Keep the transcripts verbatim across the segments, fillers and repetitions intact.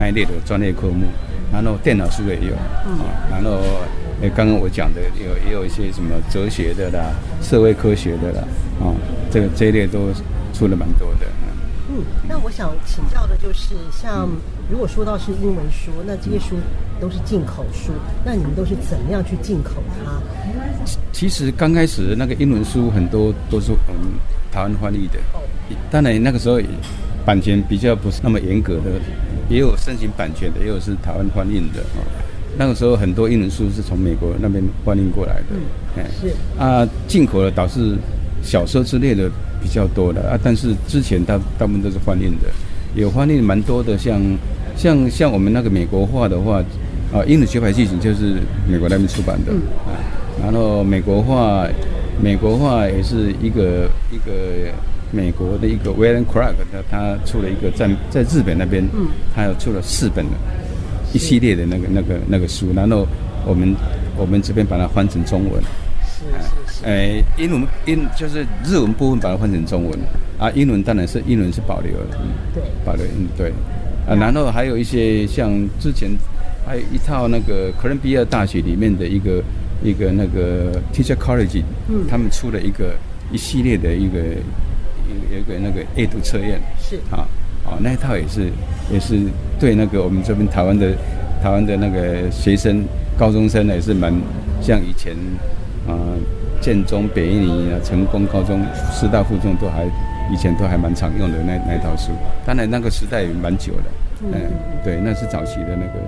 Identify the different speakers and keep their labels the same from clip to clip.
Speaker 1: 那一类的专业科目，然后电脑书也有，嗯、啊，然后诶，刚刚我讲的有也有一些什么哲学的啦、社会科学的啦，啊，这个这一类都出了蛮多的。
Speaker 2: 嗯，那我想请教的就是，像如果说到是英文书，那这些书都是进口书，那你们都是怎么样去进口它？
Speaker 1: 其实刚开始那个英文书很多都是我们台湾翻译的，当然那个时候版权比较不是那么严格的，也有申请版权的，也有是台湾翻译的哦。那个时候很多英文书是从美国那边翻译过来的，
Speaker 2: 嗯，是
Speaker 1: 啊，进口的倒是小说之类的比较多的啊，但是之前大大部分都是翻译的，有翻译蛮多的，像像像我们那个美国化的话，啊，英语学牌剧情就是美国那边出版的，嗯、啊，然后美国化，美国化也是一个一个美国的一个 William Clark， 他他出了一个在在日本那边，嗯，他有出了四本的一系列的那个那个那个书，然后我们我们这边把它翻成中文。是是是。诶，英文英就是日文部分把它翻成中文啊，英文当然是英文是保留的，嗯，对，保留嗯对，啊，然后还有一些像之前还有一套那个哥伦比亚大学里面的一个一个那个 Teacher College， 嗯，他们出了一个一系列的一个有一个那个阅读测验，是啊啊那一套也是也是对那个我们这边台湾的台湾的那个学生高中生也是蛮像以前。啊、呃，建中、北一女啊、成功高中、师大附中都还以前都还蛮常用的那那一套书，当然那个时代也蛮久了，嗯，嗯对，那是早期的那个。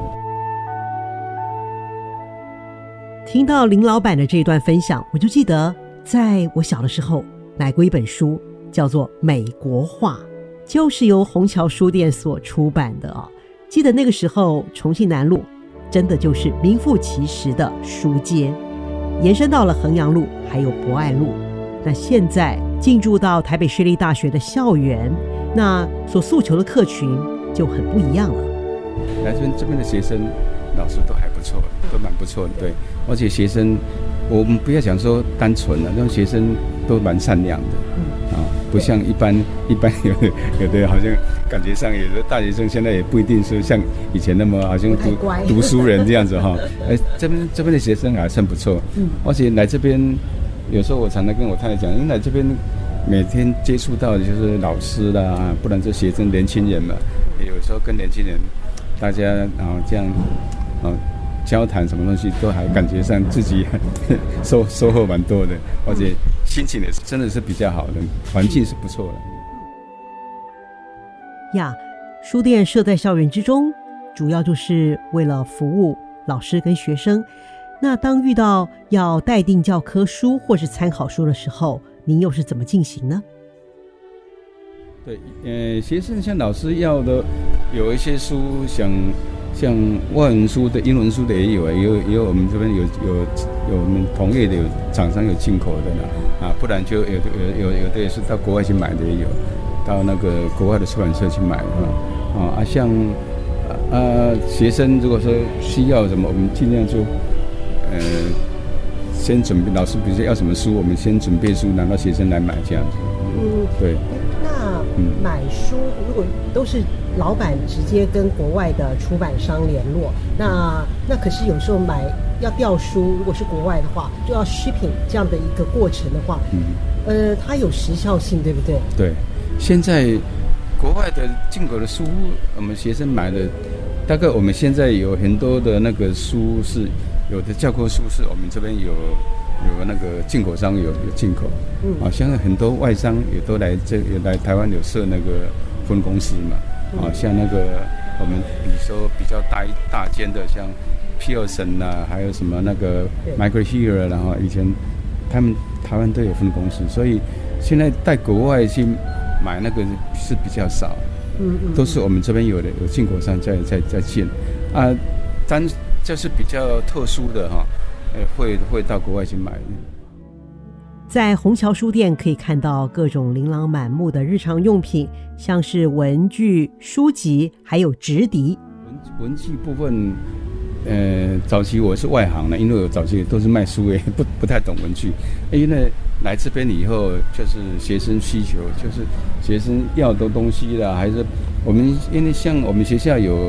Speaker 2: 听到林老板的这一段分享，我就记得在我小的时候买过一本书，叫做《美国话》，就是由虹桥书店所出版的哦。记得那个时候，重庆南路真的就是名副其实的书街。延伸到了衡阳路还有博爱路，那现在进驻到台北市立大学的校园，那所诉求的客群就很不一样了。
Speaker 1: 来这边这边的学生老师都还不错，都蛮不错的，对，而且学生我们不要讲说单纯了，那种学生都蛮善良的，嗯啊，不像一般一般有的有的好像感觉上有的大学生现在也不一定说像以前那么好像读读书人这样子哈，哎，这边这边的学生还算不错，嗯，而且来这边有时候我常常跟我太太讲，因为来这边每天接触到的就是老师啦，不然就学生年轻人嘛，有时候跟年轻人大家啊这样啊交谈什么东西都还感觉上自己收收获蛮多的，而且心情也是真的是比较好的，环境是不错的。
Speaker 2: 呀，书店设在校园之中，主要就是为了服务老师跟学生。那当遇到要待定教科书或是参考书的时候，您又是怎么进行呢？
Speaker 1: 对，呃，学生像老师要的有一些书，像像外文书的、英文书的也有，也有也有我们这边有有有我们同业的有厂商有进口的啦，啊，不然就有有有有的也是到国外去买的也有。到那个国外的出版社去买啊啊，像啊学生如果说需要什么，我们尽量就呃先准备，老师比如说要什么书，我们先准备书，拿到学生来买这样子。嗯，对。
Speaker 2: 那买书如果都是老板直接跟国外的出版商联络，那那可是有时候买要调书，如果是国外的话，就要 shipping 这样的一个过程的话，嗯，呃，它有时效性，对不对？
Speaker 1: 对。现在国外的进口的书，我们学生买的，大概我们现在有很多的那个书是有的教科书是我们这边有有那个进口商有有进口，嗯，啊，像很多外商也都来这也来台湾有设那个分公司嘛，啊，像那个我们比如说比较大大间的像 Pearson 啊，还有什么那个 Michael Hill， 然后以前他们台湾都有分公司，所以现在在国外去买那个是比较少，嗯嗯，都是我们这边有的有进口商在在在进，啊，但就是比较特殊的哈，呃，会会到国外去买。
Speaker 2: 在虹桥书店可以看到各种琳琅满目的日常用品，像是文具、书籍，还有直笛。
Speaker 1: 文文具部分，呃，早期我是外行的，因为我早期都是卖书诶，不不太懂文具，因为来这边以后，就是学生需求，就是学生要的东西啦，还是我们因为像我们学校有